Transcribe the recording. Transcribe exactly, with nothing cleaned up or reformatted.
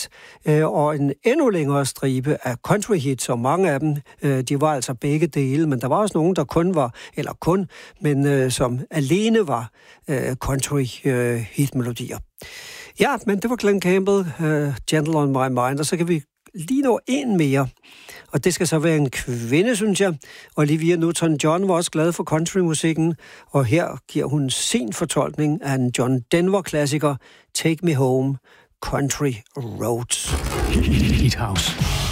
hits, øh, og en endnu længere stribe af country hits, og mange af dem, øh, de var altså begge dele, men der var også nogen, der kun var, eller kun, men øh, som alene var øh, country øh, hitmelodier. Ja, men det var Glen Campbell, øh, Gentle on My Mind, og så kan vi lige nå en mere. Og det skal så være en kvinde, synes jeg. Olivia Newton-John var også glad for countrymusikken, og her giver hun sin fortolkning af en John Denver-klassiker, Take Me Home, Country Roads. Heat House.